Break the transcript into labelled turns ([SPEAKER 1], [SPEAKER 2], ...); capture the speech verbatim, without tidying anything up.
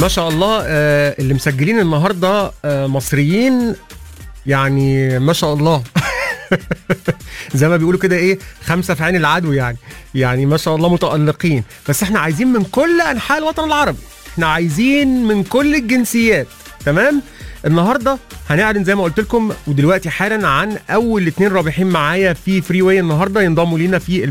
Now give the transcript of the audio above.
[SPEAKER 1] ما شاء الله. آه اللي مسجلين النهارده آه مصريين، يعني ما شاء الله. زي ما بيقولوا كده ايه، خمسة في عين العدو يعني. يعني ما شاء الله متألقين. بس احنا عايزين من كل انحاء الوطن العربي، احنا عايزين من كل الجنسيات. تمام. النهارده هنعلن زي ما قلت لكم ودلوقتي حالا عن اول اتنين رابحين معايا في فري واي النهارده ينضموا لينا في